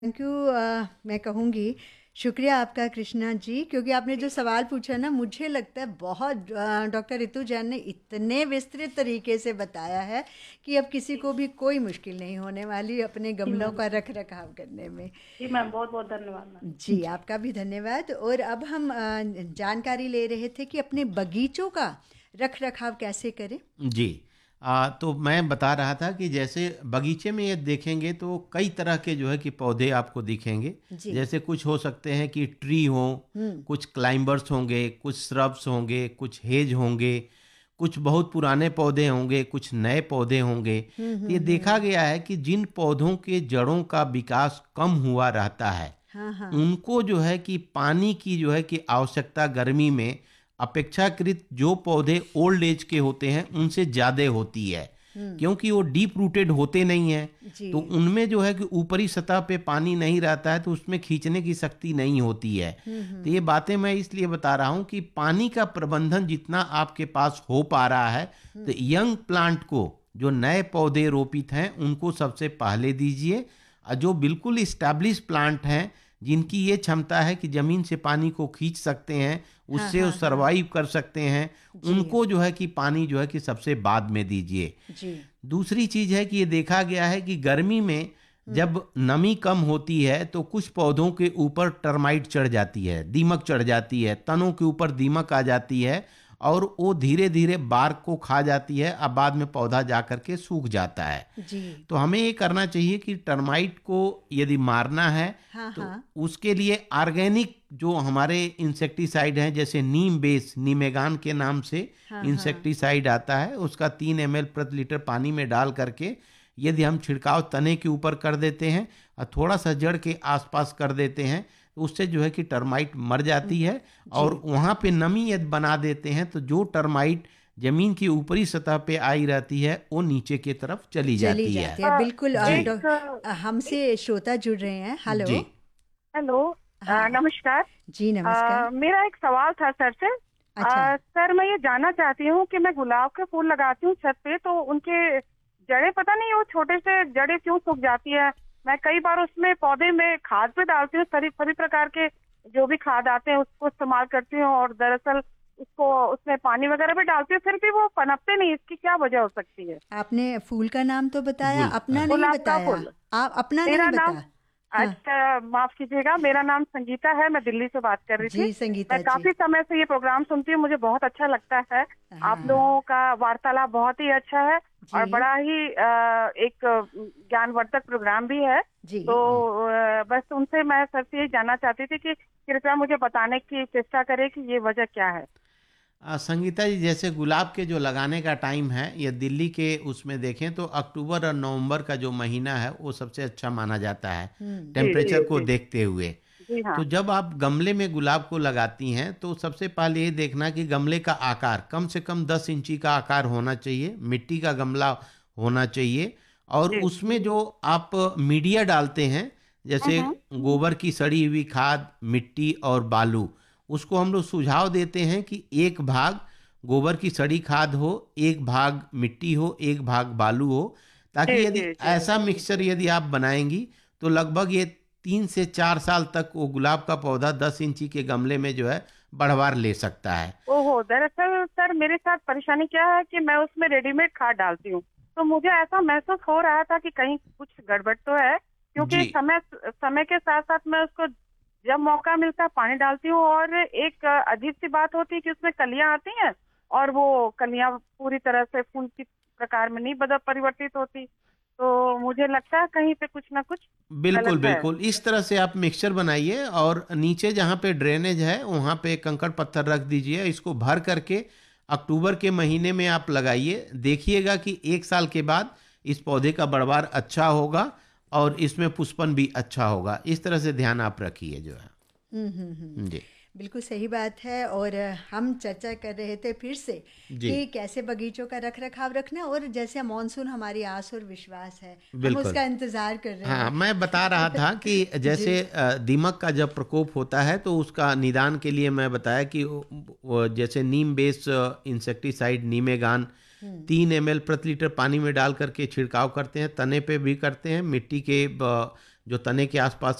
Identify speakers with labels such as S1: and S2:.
S1: Thank you. मैं कहूँगी शुक्रिया आपका कृष्णा जी, क्योंकि आपने जो सवाल पूछा ना, मुझे लगता है बहुत डॉक्टर रितु जैन ने इतने विस्तृत तरीके से बताया है कि अब किसी को भी कोई मुश्किल नहीं होने वाली अपने
S2: जी
S1: गमलों
S2: मैम।
S1: का रख रखाव करने में।
S2: जी मैम, बहुत बहुत धन्यवाद मैम।
S1: जी, आपका भी धन्यवाद। और अब हम जानकारी ले रहे थे कि अपने बगीचों का रख रखाव कैसे करें।
S3: जी। तो मैं बता रहा था कि जैसे बगीचे में ये देखेंगे तो कई तरह के जो है कि पौधे आपको दिखेंगे।
S1: जी।
S3: जैसे कुछ हो सकते हैं कि ट्री हो,
S1: हम्म।
S3: कुछ क्लाइंबर्स होंगे, कुछ श्रब्स होंगे, कुछ हेज होंगे, कुछ बहुत पुराने पौधे होंगे, कुछ नए पौधे होंगे। तो ये देखा
S1: हम्म।
S3: गया है कि जिन पौधों के जड़ों का विकास कम हुआ रहता है,
S1: हाँ हाँ।
S3: उनको जो है कि पानी की जो है कि आवश्यकता गर्मी में अपेक्षाकृत जो पौधे ओल्ड एज के होते हैं उनसे ज़्यादा होती है,
S1: हम्म।
S3: क्योंकि वो डीप रूटेड होते नहीं हैं।
S1: जी।
S3: तो उनमें जो है कि ऊपरी सतह पे पानी नहीं रहता है, तो उसमें खींचने की शक्ति नहीं होती है। तो ये बातें मैं इसलिए बता रहा हूँ कि पानी का प्रबंधन जितना आपके पास हो पा रहा है, तो यंग प्लांट को, जो नए पौधे रोपित हैं, उनको सबसे पहले दीजिए। और जो बिल्कुल इस्टेब्लिश प्लांट हैं, जिनकी ये क्षमता है कि ज़मीन से पानी को खींच सकते हैं,
S1: हाँ
S3: उससे वो
S1: हाँ हाँ।
S3: सरवाइव कर सकते हैं,
S1: जी।
S3: उनको जो है कि पानी जो है कि सबसे बाद में दीजिए।
S1: जी।
S3: दूसरी चीज़ है कि ये देखा गया है कि गर्मी में जब नमी कम होती है तो कुछ पौधों के ऊपर टर्माइट चढ़ जाती है, दीमक चढ़ जाती है, तनों के ऊपर दीमक आ जाती है, और वो धीरे धीरे बार्क को खा जाती है। अब बाद में पौधा जा करके सूख जाता है।
S1: जी।
S3: तो हमें ये करना चाहिए कि टर्माइट को यदि मारना है
S1: हाँ
S3: तो
S1: हाँ।
S3: उसके लिए ऑर्गेनिक जो हमारे इंसेक्टिसाइड हैं, जैसे नीम बेस, नीमेगान के नाम से
S1: हाँ हाँ।
S3: इंसेक्टिसाइड आता है, उसका 3 ml प्रति लीटर पानी में डाल करके यदि हम छिड़काव तने के ऊपर कर देते हैं और थोड़ा सा जड़ के आसपास कर देते हैं, तो उससे जो है कि टर्माइट मर जाती है।
S1: जी।
S3: और वहाँ पे नमी यदि बना देते हैं तो जो टर्माइट जमीन की ऊपरी सतह पे आई रहती है, वो नीचे की तरफ चली
S1: चली
S3: जाती है।
S1: जाती है, बिल्कुल। और
S3: जी।
S2: एक
S1: हमसे श्रोता जुड़ रहे हैं। हेलो।
S3: जी।
S2: हेलो।
S1: हाँ।
S2: नमस्कार।
S1: जी नमस्कार।
S2: मेरा एक सवाल था सर से।
S1: अच्छा।
S2: सर, मैं ये जानना चाहती हूँ कि मैं गुलाब के फूल लगाती हूँ छत पे, तो उनके जड़ें, पता नहीं वो छोटे से जड़ें क्यों सूख जाती है। मैं कई बार उसमें पौधे में खाद भी डालती हूँ, सभी सभी प्रकार के जो भी खाद आते हैं उसको इस्तेमाल करती हूँ, और दरअसल उसको उसमें पानी वगैरह भी डालती हूँ, फिर भी वो पनपते नहीं। इसकी क्या वजह हो सकती है?
S1: आपने फूल का नाम तो बताया,
S3: गुल
S1: अपना नहीं
S2: गुलाब का
S1: बताया।
S2: फूल।
S1: आप अपना नहीं
S2: मेरा नाम,
S1: बताया। हाँ।
S2: अच्छा माफ कीजिएगा, मेरा नाम संगीता है, मैं दिल्ली से बात कर रही थी।
S1: जी
S2: मैं
S1: संगीता जी।
S2: काफी समय से ये प्रोग्राम सुनती हूँ, मुझे बहुत अच्छा लगता है। आप
S1: हाँ।
S2: लोगों का वार्तालाप बहुत ही अच्छा है, और
S1: जी।
S2: बड़ा ही एक ज्ञानवर्धक प्रोग्राम भी है।
S1: जी।
S2: तो बस उनसे मैं सर से ये जानना चाहती थी कि कृपया मुझे बताने की चेष्टा करें कि ये वजह क्या है।
S3: संगीता जी, जैसे गुलाब के जो लगाने का टाइम है, ये दिल्ली के उसमें देखें तो अक्टूबर और नवंबर का जो महीना है वो सबसे अच्छा माना जाता है
S2: जी जी
S3: टेम्परेचर को
S2: जी।
S3: देखते हुए।
S2: जी हाँ।
S3: तो जब आप गमले में गुलाब को लगाती हैं तो सबसे पहले ये देखना कि गमले का आकार कम से कम 10 इंची का आकार होना चाहिए, मिट्टी का गमला होना चाहिए। और
S2: जी।
S3: उसमें जो आप मीडिया डालते हैं, जैसे
S2: हम्म।
S3: गोबर की सड़ी हुई खाद, मिट्टी और बालू, उसको हम लोग सुझाव देते हैं कि एक भाग गोबर की सड़ी खाद हो, एक भाग मिट्टी हो, एक भाग बालू हो, ताकि
S2: जी
S3: यदि
S2: जी जी।
S3: ऐसा मिक्सचर यदि आप बनाएंगी तो लगभग ये 3 से 4 साल तक वो गुलाब का पौधा 10 इंची के गमले में जो है बढ़वार ले सकता है।
S2: ओहो, दरअसल सर मेरे साथ परेशानी क्या है कि मैं उसमें रेडीमेड खाद डालती हूँ, तो मुझे ऐसा महसूस हो रहा था कि कहीं कुछ गड़बड़ तो है, क्योंकि
S3: जी।
S2: समय समय के साथ साथ मैं उसको जब मौका मिलता है पानी डालती हूँ, और एक अजीब सी बात होती है कि उसमें कलियां आती हैं, और वो कलियां पूरी तरह से फूल की प्रकार में नहीं बदल परिवर्तित होती। तो मुझे लगता है कहीं पे कुछ ना कुछ
S3: बिल्कुल
S2: गलत है।
S3: बिल्कुल, इस तरह से आप मिक्सचर बनाइए और नीचे जहाँ पे ड्रेनेज है वहाँ पे कंकड़ पत्थर रख दीजिए, इसको भर करके अक्टूबर के महीने में आप लगाइए। देखिएगा कि 1 साल के बाद इस पौधे का बढ़वार अच्छा होगा और इसमें पुष्पन भी अच्छा होगा। इस तरह से ध्यान आप रखिए जो है। जी।
S1: बिल्कुल सही बात है। और हम चर्चा कर रहे थे फिर से
S3: जी।
S1: कि कैसे बगीचों का रख रखाव रखना, और जैसे मानसून हमारी आस और विश्वास है, हम
S3: बिल्कुल।
S1: उसका इंतज़ार कर रहे
S3: हाँ,
S1: हैं।
S3: मैं बता रहा था कि
S1: जी।
S3: जैसे दीमक का जब प्रकोप होता है तो उसका निदान के लिए मैं बताया कि जैसे नीम बेस इंसेक्टिसाइड नीमेगान 3 ml प्रति लीटर पानी में डाल करके छिड़काव करते हैं, तने पे भी करते हैं, मिट्टी के जो तने के आसपास